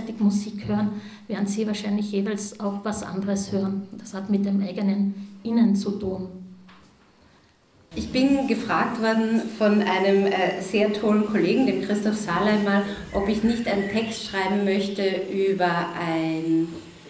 gleichzeitig Musik hören, werden Sie wahrscheinlich jeweils auch was anderes hören. Das hat mit dem eigenen Innen zu tun. Ich bin gefragt worden von einem sehr tollen Kollegen, dem Christoph Sahlheim, mal, ob ich nicht einen Text schreiben möchte über ein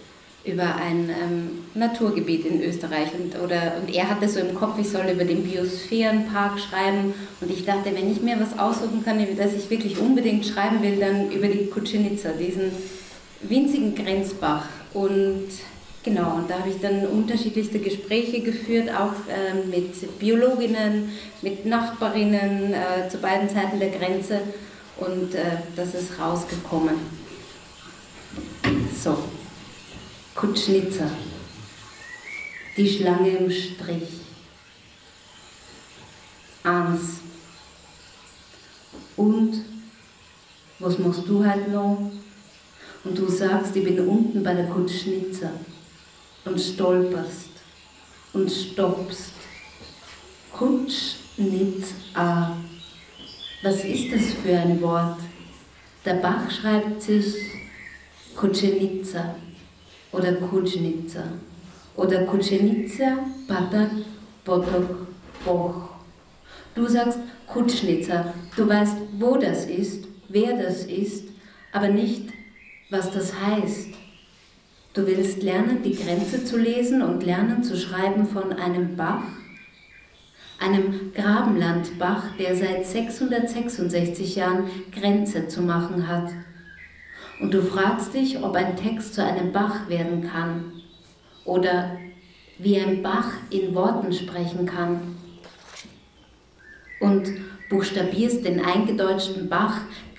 Naturgebiet in Österreich. Und er hatte so im Kopf, ich soll über den Biosphärenpark schreiben. Und ich dachte, wenn ich mir was aussuchen kann, das ich wirklich unbedingt schreiben will, dann über die Kutschenica, diesen winzigen Grenzbach. Und genau, und da habe ich dann unterschiedlichste Gespräche geführt, auch mit Biologinnen, mit Nachbarinnen zu beiden Seiten der Grenze. Und das ist rausgekommen. So. Kutschenica, die Schlange im Strich. 1. Und, was machst du heute noch? Und du sagst, ich bin unten bei der Kutschenica und stolperst und stoppst. Kutschenica, was ist das für ein Wort? Der Bach schreibt sich Kutschenica. Oder Kutschenica. Oder Kutschenica, Patak, Potok, Boch. Du sagst Kutschenica. Du weißt, wo das ist, wer das ist, aber nicht, was das heißt. Du willst lernen, die Grenze zu lesen und lernen zu schreiben von einem Bach, einem Grabenlandbach, der seit 666 Jahren Grenze zu machen hat. Und du fragst dich, ob ein Text zu einem Bach werden kann oder wie ein Bach in Worten sprechen kann. Und buchstabierst den eingedeutschten Bach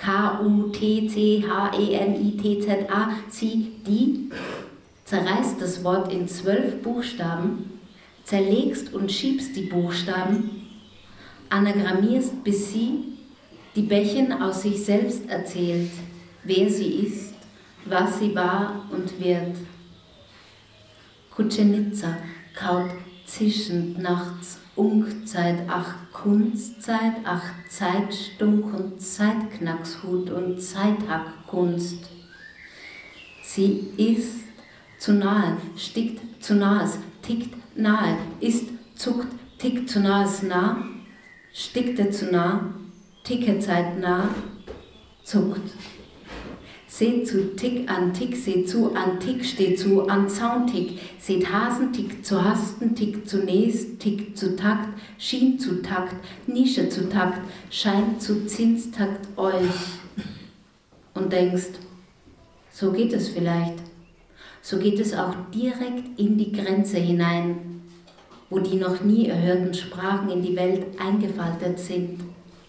K-U-T-C-H-E-N-I-T-Z-A, die, zerreißt das Wort in 12 Buchstaben, zerlegst und schiebst die Buchstaben, anagrammierst, bis sie, die Bächin, aus sich selbst erzählt, wer sie ist, was sie war und wird. Kutschenica kaut zischend nachts Unkzeit, ach Kunstzeit, ach Zeitstunk und Zeitknackshut und Zeithackkunst. Sie ist zu nahe, stickt zu nahes, tickt nahe, ist, zuckt, tickt zu nahes nah, stickte zu nah, ticke Zeit nah, zuckt. Seht zu Tick an Tick, seht zu an Tick, steht zu an Zauntick, seht Hasen, Tick zu Hasten, Tick zunächst, Tick zu Takt, schien zu Takt, Nische zu Takt, scheint zu Zinstakt euch. Und denkst, so geht es vielleicht, so geht es auch direkt in die Grenze hinein, wo die noch nie erhörten Sprachen in die Welt eingefaltet sind.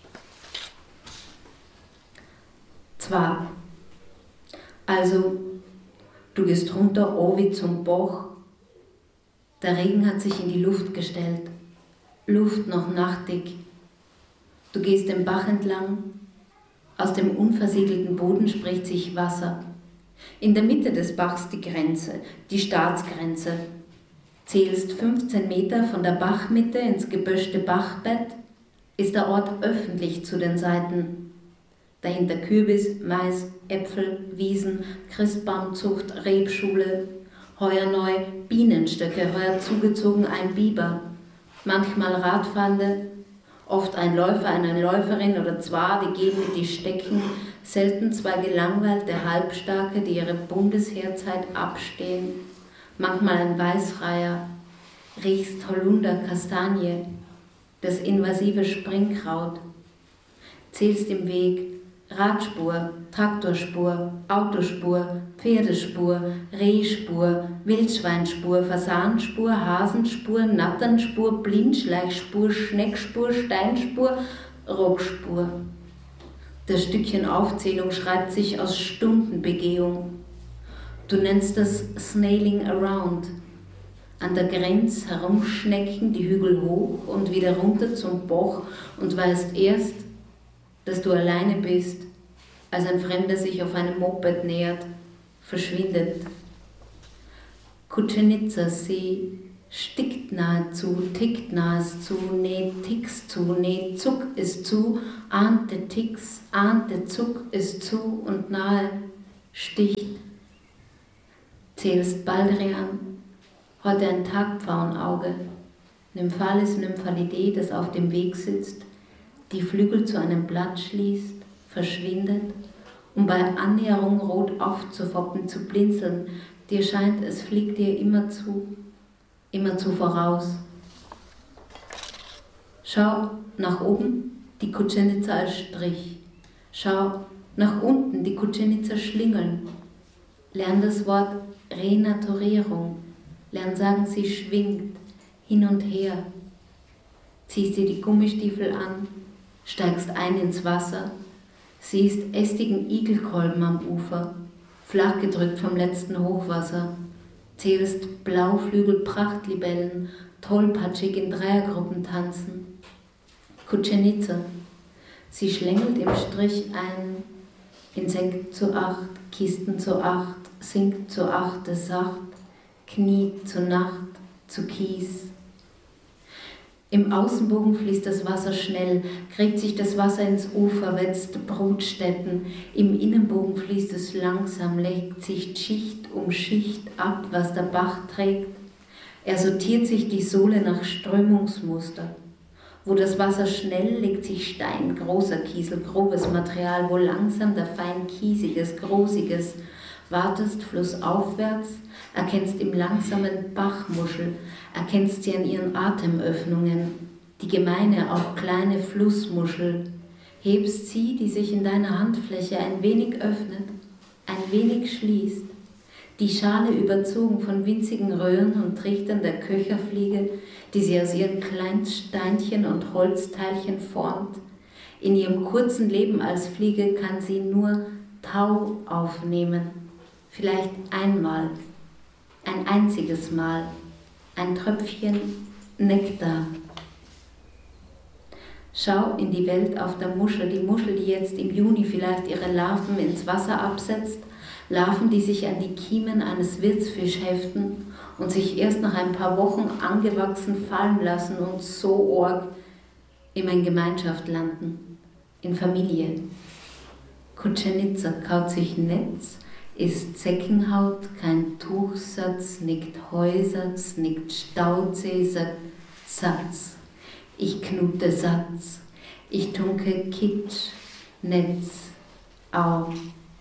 Zwar, also, du gehst runter, wie zum Bach. Der Regen hat sich in die Luft gestellt. Luft noch nachtig. Du gehst den Bach entlang. Aus dem unversiegelten Boden spricht sich Wasser. In der Mitte des Bachs die Grenze, die Staatsgrenze. Zählst 15 Meter von der Bachmitte ins geböschte Bachbett, ist der Ort öffentlich zu den Seiten. Dahinter Kürbis, Mais, Äpfel, Wiesen, Christbaumzucht, Rebschule, heuer neu Bienenstöcke, heuer zugezogen ein Biber, manchmal Radfahrende, oft ein Läufer, eine Läuferin oder zwei, die gehen mit die Stecken, selten zwei gelangweilte Halbstarke, die ihre Bundesheerzeit abstehen, manchmal ein Weißreiher, riechst Holunder, Kastanie, das invasive Springkraut, zählst im Weg, Radspur, Traktorspur, Autospur, Pferdespur, Rehspur, Wildschweinspur, Fasanspur, Hasenspur, Natternspur, Blindschleichspur, Schneckspur, Steinspur, Rockspur. Das Stückchen Aufzählung schreibt sich aus Stundenbegehung. Du nennst das Snailing Around. An der Grenze herumschnecken die Hügel hoch und wieder runter zum Bach und weißt erst, dass du alleine bist, als ein Fremder sich auf einem Moped nähert, verschwindet. Kutschenica, sie stickt nahezu, tickt nahes zu, näht Ticks zu, näht Zuck ist zu, ahnte Ticks, ahnte Zuck ist zu und nahe, sticht. Zählst Baldrian, heute ein Tagpfauenauge, Nymphalis Nymphalidae, das auf dem Weg sitzt, die Flügel zu einem Blatt schließt, verschwindet, um bei Annäherung rot aufzufoppen, zu blinzeln. Dir scheint, es fliegt dir immerzu voraus. Schau nach oben, die Kutschenica als Strich. Schau nach unten, die Kutschenica schlingeln. Lern das Wort Renaturierung. Lern sagen, sie schwingt hin und her. Ziehst dir die Gummistiefel an, steigst ein ins Wasser, siehst ästigen Igelkolben am Ufer, flach gedrückt vom letzten Hochwasser, zählst Blauflügel-Prachtlibellen, tollpatschig in Dreiergruppen tanzen. Kutschenica, sie schlängelt im Strich ein, Insekt zu 8, Kisten zu 8, sinkt zu 8, sacht, kniet zu Nacht, zu Kies. Im Außenbogen fließt das Wasser schnell, gräbt sich das Wasser ins Ufer, wetzt Brutstätten. Im Innenbogen fließt es langsam, legt sich Schicht um Schicht ab, was der Bach trägt. Er sortiert sich die Sohle nach Strömungsmuster. Wo das Wasser schnell, legt sich Stein, großer Kiesel, grobes Material, wo langsam der fein kiesiges, grosiges. Wartest flussaufwärts, erkennst im langsamen Bachmuschel, erkennst sie an ihren Atemöffnungen, die gemeine, auch kleine Flussmuschel, hebst sie, die sich in deiner Handfläche ein wenig öffnet, ein wenig schließt, die Schale überzogen von winzigen Röhren und Trichtern der Köcherfliege, die sie aus ihren Kleinsteinchen und Holzteilchen formt. In ihrem kurzen Leben als Fliege kann sie nur Tau aufnehmen, vielleicht einmal, ein einziges Mal, ein Tröpfchen Nektar. Schau in die Welt auf der Muschel, die Muschel, die jetzt im Juni vielleicht ihre Larven ins Wasser absetzt, Larven, die sich an die Kiemen eines Wirtsfisch heften und sich erst nach ein paar Wochen angewachsen fallen lassen und so arg immer in Gemeinschaft landen, in Familie. Kutschenica kaut sich Netz, ist Zeckenhaut, kein Tuchsatz, nickt Heusatz, nickt Stauzee, sagt Satz. Ich knute Satz, ich tunke Kitsch, Netz, Au.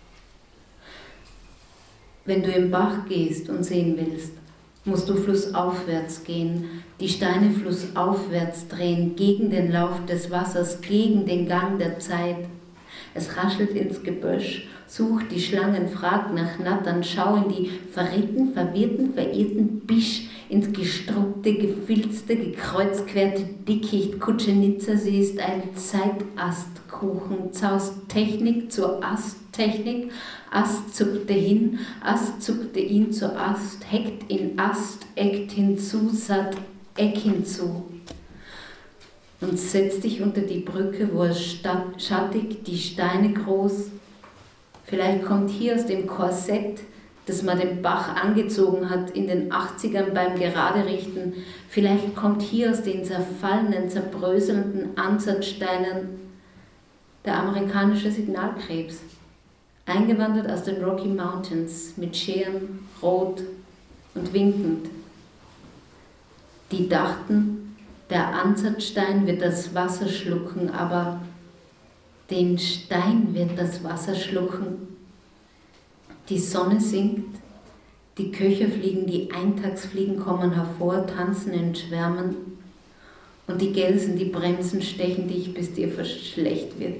Wenn du im Bach gehst und sehen willst, musst du flussaufwärts gehen, die Steine flussaufwärts drehen, gegen den Lauf des Wassers, gegen den Gang der Zeit. Es raschelt ins Gebösch, sucht die Schlangen, fragt nach Nattern, schau in die verritten, verwirrten, verirrten Bisch, ins gestruppte, gefilzte, gekreuzquerte Dickicht. Kutschenica, sie ist ein Zeitastkuchen, zaust Technik zur Asttechnik, Ast zuckte hin, Ast zuckte ihn zur Ast, heckt in Ast, eckt hinzu, satt, eck hinzu. Und setz dich unter die Brücke, wo es schattig, die Steine groß. Vielleicht kommt hier aus dem Korsett, das man dem Bach angezogen hat in den 80ern beim Geraderichten, vielleicht kommt hier aus den zerfallenen, zerbröselnden Ansatzsteinen der amerikanische Signalkrebs, eingewandert aus den Rocky Mountains, mit Scheren, rot und winkend. Die dachten, der Ansatzstein wird das Wasser schlucken, aber den Stein wird das Wasser schlucken. Die Sonne sinkt, die Köcherfliegen, die Eintagsfliegen kommen hervor, tanzen in Schwärmen und die Gelsen, die Bremsen, stechen dich, bis dir fast schlecht wird.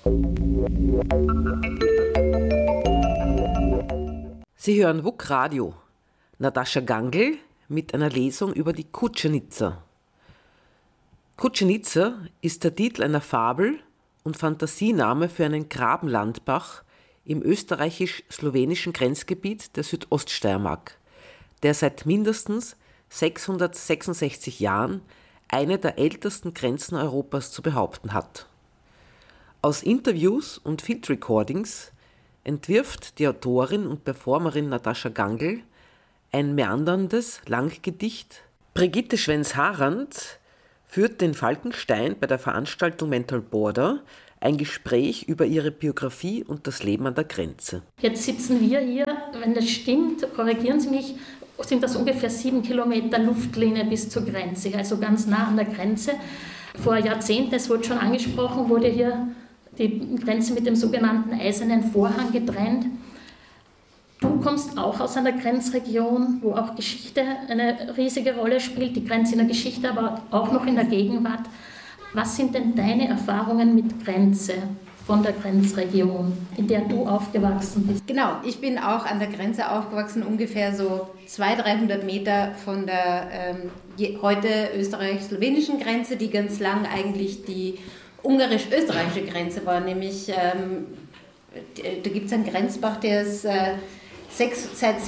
Sie hören WUK Radio. Natascha Gangl mit einer Lesung über die Kutschenica. Kutschenica ist der Titel einer Fabel und Fantasiename für einen Grabenlandbach im österreichisch-slowenischen Grenzgebiet der Südoststeiermark, der seit mindestens 666 Jahren eine der ältesten Grenzen Europas zu behaupten hat. Aus Interviews und Field Recordings entwirft die Autorin und Performerin Natascha Gangl ein meanderndes Langgedicht. Brigitte Schwenz-Harand führt den Falkenstein bei der Veranstaltung Mental Border, ein Gespräch über ihre Biografie und das Leben an der Grenze. Jetzt sitzen wir hier, wenn das stimmt, korrigieren Sie mich, sind das ungefähr 7 Kilometer Luftlinie bis zur Grenze, also ganz nah an der Grenze. Vor Jahrzehnten, es wurde schon angesprochen, wurde hier die Grenze mit dem sogenannten Eisernen Vorhang getrennt. Du kommst auch aus einer Grenzregion, wo auch Geschichte eine riesige Rolle spielt, die Grenze in der Geschichte, aber auch noch in der Gegenwart. Was sind denn deine Erfahrungen mit Grenze von der Grenzregion, in der du aufgewachsen bist? Genau, ich bin auch an der Grenze aufgewachsen, ungefähr so 200-300 Meter von der heute österreichisch-slowenischen Grenze, die ganz lang eigentlich die ungarisch-österreichische Grenze war, nämlich da gibt es einen Grenzbach, der ist seit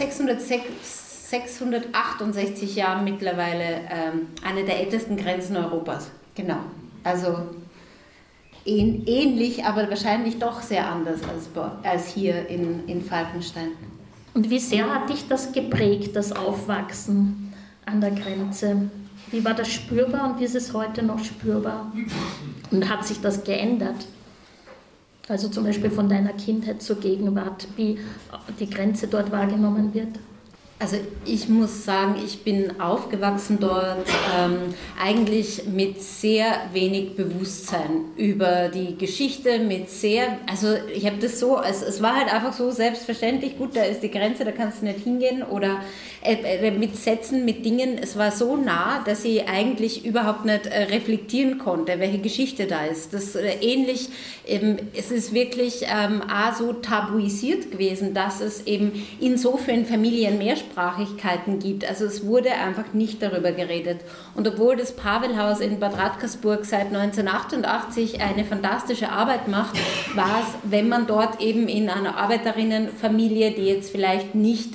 668 Jahren mittlerweile eine der ältesten Grenzen Europas. Genau, also ähnlich, aber wahrscheinlich doch sehr anders als hier in Falkenstein. Und wie sehr hat dich das geprägt, das Aufwachsen an der Grenze? Wie war das spürbar und wie ist es heute noch spürbar? Und hat sich das geändert? Also zum Beispiel von deiner Kindheit zur Gegenwart, wie die Grenze dort wahrgenommen wird? Also ich muss sagen, ich bin aufgewachsen dort eigentlich mit sehr wenig Bewusstsein über die Geschichte, also ich habe das so, es war halt einfach so selbstverständlich, gut, da ist die Grenze, da kannst du nicht hingehen oder mit Sätzen, mit Dingen, es war so nah, dass ich eigentlich überhaupt nicht reflektieren konnte, welche Geschichte da ist. Das ähnlich, es ist wirklich auch so tabuisiert gewesen, dass es eben in so vielen Familien Mehrsprachigkeiten gibt. Also es wurde einfach nicht darüber geredet. Und obwohl das Pavelhaus in Bad Radkersburg seit 1988 eine fantastische Arbeit macht, war es, wenn man dort eben in einer Arbeiterinnenfamilie, die jetzt vielleicht nicht,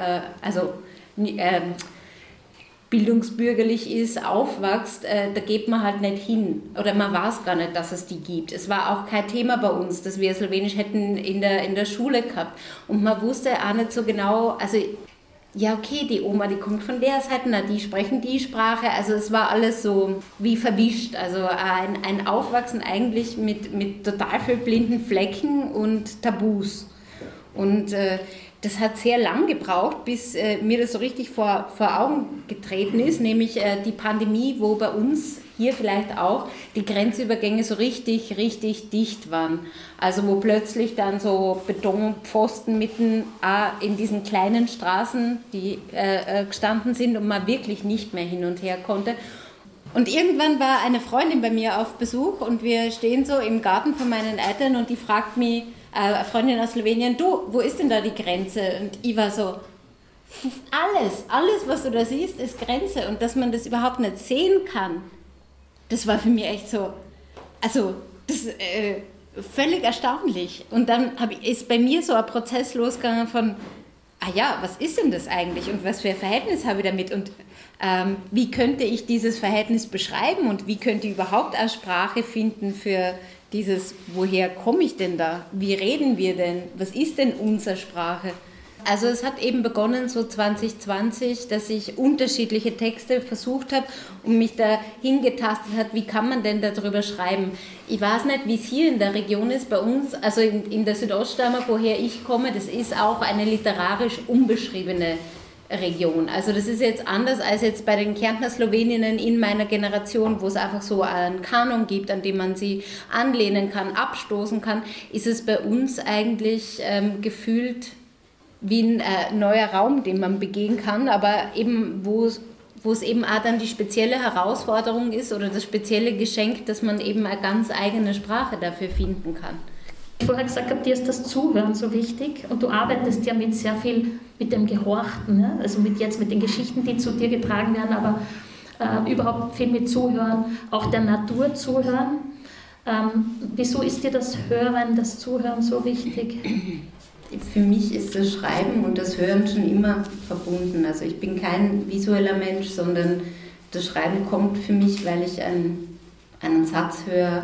bildungsbürgerlich ist, aufwächst, da geht man halt nicht hin. Oder man weiß gar nicht, dass es die gibt. Es war auch kein Thema bei uns, dass wir Slowenisch hätten in der Schule gehabt. Und man wusste auch nicht so genau, also ja okay, die Oma, die kommt von der Seite, na, die sprechen die Sprache. Also es war alles so wie verwischt. Also ein Aufwachsen eigentlich mit total viel blinden Flecken und Tabus. Und das hat sehr lang gebraucht, bis mir das so richtig vor Augen getreten ist, nämlich die Pandemie, wo bei uns hier vielleicht auch die Grenzübergänge so richtig dicht waren. Also wo plötzlich dann so Betonpfosten mitten in diesen kleinen Straßen, die gestanden sind und man wirklich nicht mehr hin und her konnte. Und irgendwann war eine Freundin bei mir auf Besuch und wir stehen so im Garten von meinen Eltern und die fragt mich, eine Freundin aus Slowenien, du, wo ist denn da die Grenze? Und ich war so, alles, was du da siehst, ist Grenze. Und dass man das überhaupt nicht sehen kann, das war für mich echt so, also das völlig erstaunlich. Und dann ist bei mir so ein Prozess losgegangen von, was ist denn das eigentlich und was für ein Verhältnis habe ich damit und wie könnte ich dieses Verhältnis beschreiben und wie könnte ich überhaupt eine Sprache finden für dieses, woher komme ich denn da? Wie reden wir denn? Was ist denn unsere Sprache? Also es hat eben begonnen so 2020, dass ich unterschiedliche Texte versucht habe und mich da hingetastet habe, wie kann man denn darüber schreiben? Ich weiß nicht, wie es hier in der Region ist, bei uns, also in der Südoststeiermark, woher ich komme, das ist auch eine literarisch unbeschriebene Region. Also das ist jetzt anders als jetzt bei den Kärntner Sloweninnen in meiner Generation, wo es einfach so einen Kanon gibt, an dem man sie anlehnen kann, abstoßen kann, ist es bei uns eigentlich gefühlt wie ein neuer Raum, den man begehen kann, aber eben wo es eben auch dann die spezielle Herausforderung ist oder das spezielle Geschenk, dass man eben eine ganz eigene Sprache dafür finden kann. Ich vorher gesagt habe, dir ist das Zuhören so wichtig und du arbeitest ja mit sehr viel mit dem Gehorchten, ne? Also mit den Geschichten, die zu dir getragen werden, aber überhaupt viel mit Zuhören, auch der Natur zuhören. Wieso ist dir das Hören, das Zuhören so wichtig? Für mich ist das Schreiben und das Hören schon immer verbunden. Also ich bin kein visueller Mensch, sondern das Schreiben kommt für mich, weil ich einen Satz höre,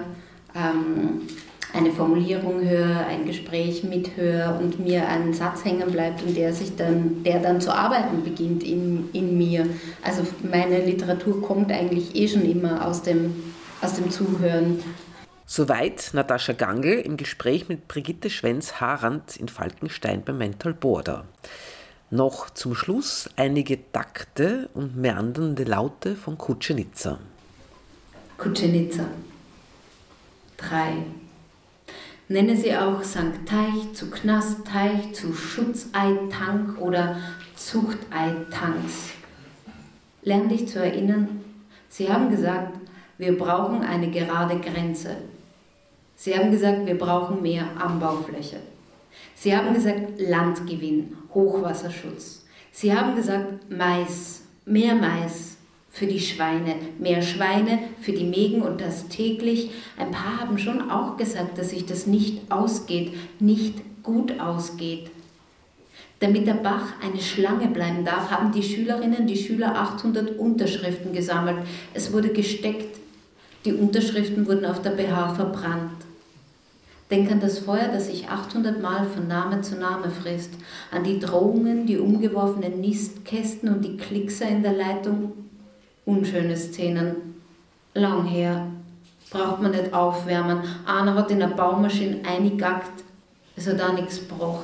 eine Formulierung höre, ein Gespräch mithöre und mir ein Satz hängen bleibt und der dann zu arbeiten beginnt in mir. Also meine Literatur kommt eigentlich schon immer aus dem Zuhören. Soweit Natascha Gangl im Gespräch mit Brigitte Schwenz-Harand in Falkenstein beim Mental Border. Noch zum Schluss einige Takte und meandernde Laute von Kutschenica. Kutschenica 3. Nenne sie auch St. Teich zu Knastteich, zu Schutzei-Tank oder Zuchtei-Tanks. Lern dich zu erinnern, sie haben gesagt, wir brauchen eine gerade Grenze. Sie haben gesagt, wir brauchen mehr Anbaufläche. Sie haben gesagt, Landgewinn, Hochwasserschutz. Sie haben gesagt, Mais, mehr Mais für die Schweine, mehr Schweine für die Mägen und das täglich. Ein paar haben schon auch gesagt, dass sich das nicht ausgeht, nicht gut ausgeht. Damit der Bach eine Schlange bleiben darf, haben die Schülerinnen, die Schüler 800 Unterschriften gesammelt. Es wurde gesteckt. Die Unterschriften wurden auf der BH verbrannt. Denk an das Feuer, das sich 800 Mal von Name zu Name frisst, an die Drohungen, die umgeworfenen Nistkästen und die Klickser in der Leitung. Unschöne Szenen. Lang her. Braucht man nicht aufwärmen. Einer hat in der Baumaschine eingegackt. Es hat auch nichts gebracht.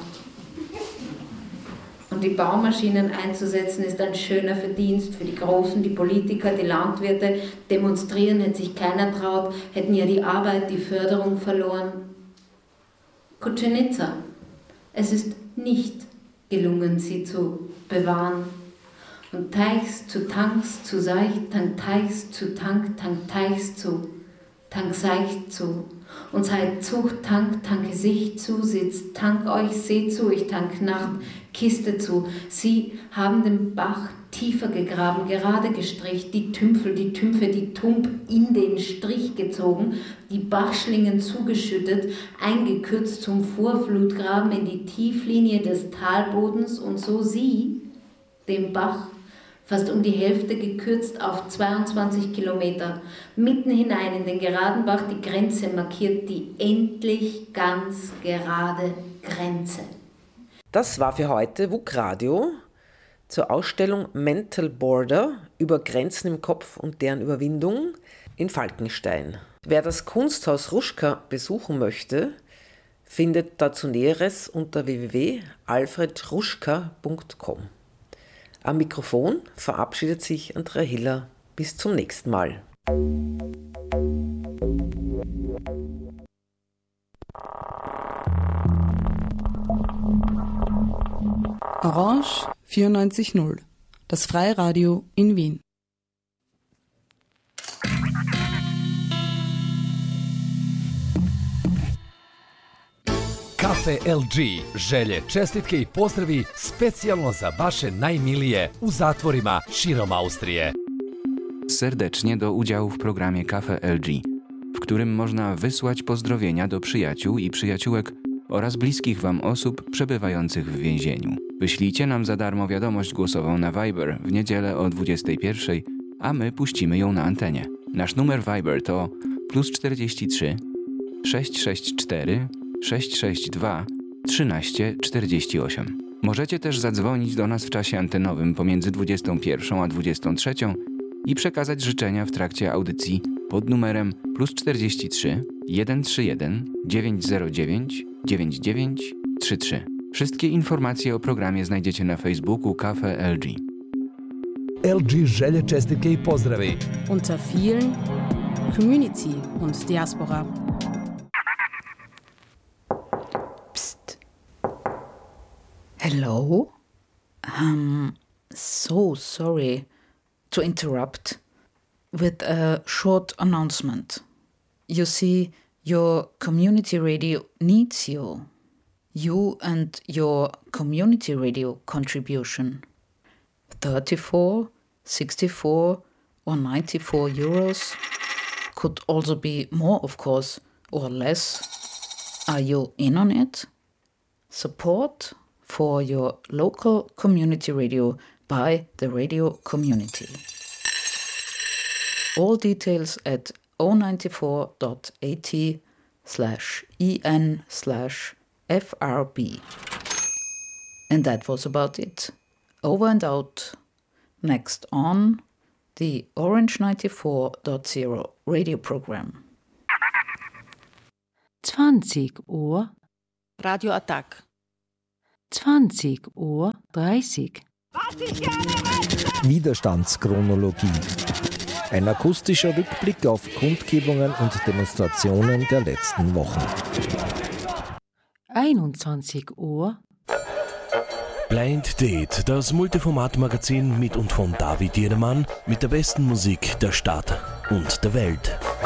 Und die Baumaschinen einzusetzen, ist ein schöner Verdienst für die Großen, die Politiker, die Landwirte. Demonstrieren hätte sich keiner traut, hätten ja die Arbeit, die Förderung verloren. Kutschenica. Es ist nicht gelungen, sie zu bewahren. Und Teichs zu Tanks zu Seicht, Tank Teichs zu Tank, Tank Teichs zu Tank Seicht zu. Und seit Zucht Tank, Tank Gesicht zu, sitzt Tank euch, seht zu, ich tank Nacht, Kiste zu. Sie haben den Bach tiefer gegraben, gerade gestrichen, die Tümpfe, die Tump in den Strich gezogen, die Bachschlingen zugeschüttet, eingekürzt zum Vorflutgraben in die Tieflinie des Talbodens und so sie, den Bach, fast um die Hälfte gekürzt auf 22 Kilometer, mitten hinein in den geraden Bach, die Grenze markiert, die endlich ganz gerade Grenze. Das war für heute WUK Radio zur Ausstellung Mental Border über Grenzen im Kopf und deren Überwindung in Falkenstein. Wer das Kunsthaus Ruschka besuchen möchte, findet dazu Näheres unter www.alfredruschka.com. Am Mikrofon verabschiedet sich Andrea Hiller. Bis zum nächsten Mal. Orange 94.0, das Freiradio in Wien. Kafe LG želje, čestitke i pozdravi specijalno za vaše najmilije u zatvorima širom Austrije. Serdecznie do udziału w programie Kafe LG, w którym można wysłać pozdrowienia do przyjaciół i przyjaciółek oraz bliskich Wam osób przebywających w więzieniu. Wyślijcie nam za darmo wiadomość głosową na Viber w niedzielę o 21:00, a my puścimy ją na antenie. Nasz numer Viber to +43 664 662 1348. Możecie też zadzwonić do nas w czasie antenowym pomiędzy 21 a 23 i przekazać życzenia w trakcie audycji pod numerem +43 131 909 9933. Wszystkie informacje o programie znajdziecie na Facebooku Kafe LG. LG želje, čestitke i pozdravi. Unter vielen Community und Diaspora. Psst. Hello? So sorry to interrupt with a short announcement. You see, your community radio needs you. You and your community radio contribution. 34, 64 or 94 euros. Could also be more, of course, or less. Are you in on it? Support for your local community radio by the radio community. All details at 094.at/en/FRB. And that was about it. Over and out. Next on the Orange 94.0 radio program. 20 Uhr. Radio Attack. 20 Uhr 30. Widerstandschronologie. Ein akustischer Rückblick auf Kundgebungen und Demonstrationen der letzten Wochen. 21 Uhr. Blind Date, das Multiformat-Magazin mit und von David Jedermann mit der besten Musik der Stadt und der Welt.